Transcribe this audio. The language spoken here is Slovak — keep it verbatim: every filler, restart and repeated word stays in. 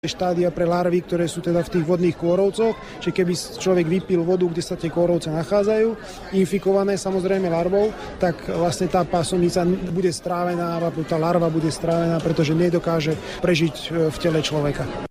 štádia pre larvy, ktoré sú teda v tých vodných kôrovcoch, čiže keby človek vypil vodu, kde sa tie kôrovce nachádzajú, infikované samozrejme larvou, tak vlastne tá pásomnica bude strávená, alebo tá larva bude strávená, pretože nedokáže prežiť v tele človeka.